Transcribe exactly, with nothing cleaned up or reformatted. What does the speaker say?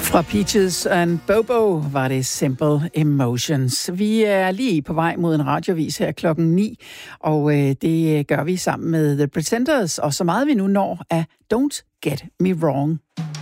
Fra Peaches and Bobo var det Simple Emotions. Vi er lige på vej mod en radiovis her klokken ni, og øh, det gør vi sammen med The Pretenders, og så meget vi nu når af Don't Get Me Wrong.